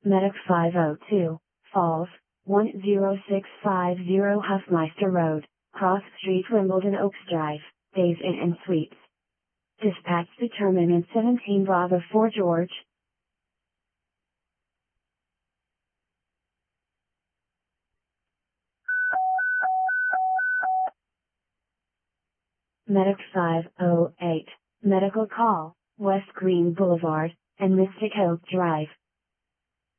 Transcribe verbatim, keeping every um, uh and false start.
Medic five oh two, Falls, one zero six five zero Huffmeister Road, Cross Street, Wimbledon Oaks Drive, Days Inn and Suites. Dispatch determinant seventeen Bravo four George. Medic five oh eight, Medical Call, West Green Boulevard, and Mystic Oak Drive,